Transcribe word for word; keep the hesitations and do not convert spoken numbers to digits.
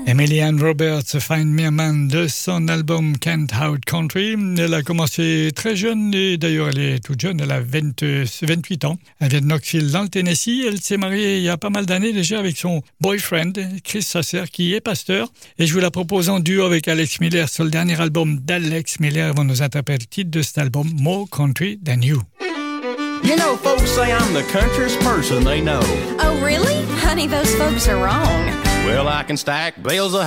Emily Ann Roberts, Find Me a Man de son album Kent Out Country. Elle a commencé très jeune et d'ailleurs elle est toute jeune, elle a vingt, vingt-huit ans. Elle vient de Knoxville dans le Tennessee. Elle s'est mariée il y a pas mal d'années déjà avec son boyfriend, Chris Sasser, qui est pasteur. Et je vous la propose en duo avec Alex Miller sur le dernier album d'Alex Miller. Ils vont nous interpréter le titre de cet album, More Country Than You. You know, folks say I'm the countryest person they know. Oh, really? Honey, those folks are wrong. Well, I can stack bales of